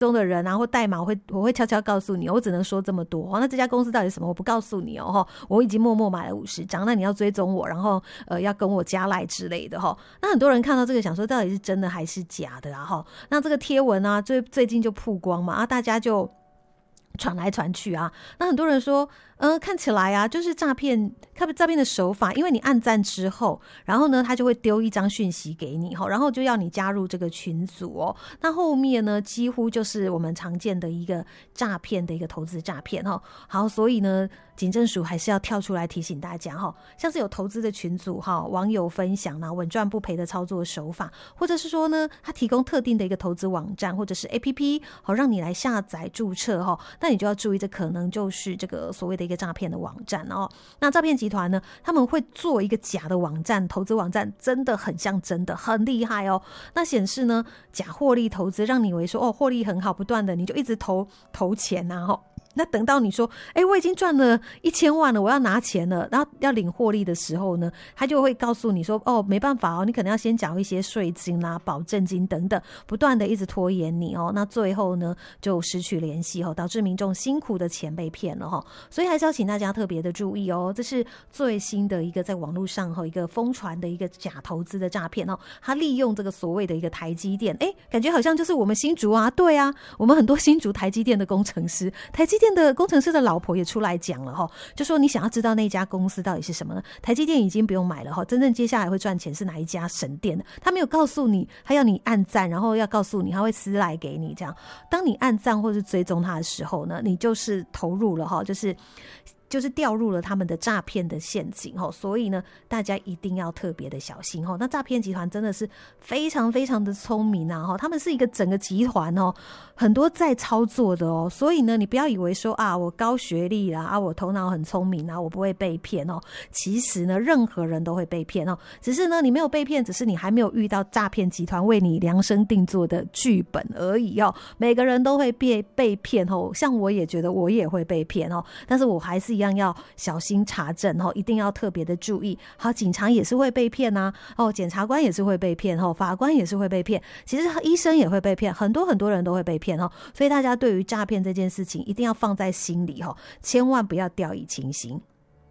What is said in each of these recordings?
中的人啊或代码我会悄悄告诉你，我只能说这么多。那这家公司到底什么我不告诉你哦，我已经默默买了50张，那你要追踪我，然后要跟我加赖之类的齁。那很多人看到这个想说到底是真的还是假的啊齁。那这个贴文啊最近就曝光嘛，大家就传来传去啊。那很多人说看起来啊就是诈骗的手法，因为你按赞之后，然后呢他就会丢一张讯息给你，然后就要你加入这个群组哦。那后面呢几乎就是我们常见的一个诈骗的一个投资诈骗。好，所以呢警政署还是要跳出来提醒大家，像是有投资的群组，网友分享稳赚不赔的操作手法，或者是说呢他提供特定的一个投资网站或者是 APP 让你来下载注册，那你就要注意，这可能就是这个所谓的一个诈骗的网站哦。那诈骗集团呢，他们会做一个假的网站，投资网站真的很像真的，很厉害哦。那显示呢假获利投资，让你以为说获利很好，不断的你就一直投钱啊。那等到你说我已经赚了1000万了，我要拿钱了，然后要领获利的时候呢，他就会告诉你说没办法你可能要先缴一些税金啦、保证金等等，不断的一直拖延你那最后呢就失去联系导致民众辛苦的钱被骗了所以还是要请大家特别的注意这是最新的一个在网络上一个疯传的一个假投资的诈骗他利用这个所谓的一个台积电，感觉好像就是我们新竹啊，对啊，我们很多新竹台积电的工程师，台积电的工程师的老婆也出来讲了就说你想要知道那家公司到底是什么呢？台积电已经不用买了真正接下来会赚钱是哪一家神店的，他没有告诉你，他要你按赞，然后要告诉你他会私来给你，这样当你按赞或是追踪他的时候呢，你就是投入了就是掉入了他们的诈骗的陷阱所以呢大家一定要特别的小心那诈骗集团真的是非常非常的聪明啊他们是一个整个集团很多在操作的所以呢你不要以为说我高学历啦我头脑很聪明我不会被骗其实呢任何人都会被骗只是呢你没有被骗，只是你还没有遇到诈骗集团为你量身定做的剧本而已每个人都会被骗像我也觉得我也会被骗但是我还是一样要小心查证一定要特别的注意。好，警察也是会被骗啊检察官也是会被骗法官也是会被骗，其实医生也会被骗，很多人都会被骗所以大家对于诈骗这件事情一定要放在心里千万不要掉以轻心。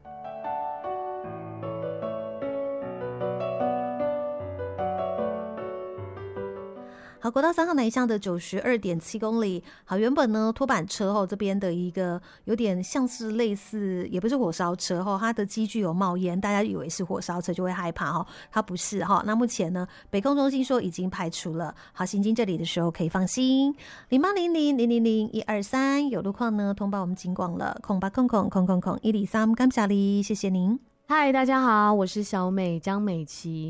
好，国道3号南向的92.7公里。好，原本呢拖板车这边的一个有点像是类似，也不是火烧车它的机具有冒烟，大家以为是火烧车就会害怕它不是那目前呢北控中心说已经排除了，好，行经这里的时候可以放心。0800000123有路况呢通报我们警广了，0800000123，感谢你，谢谢您。 嗨，大家好，我是小美江美琪。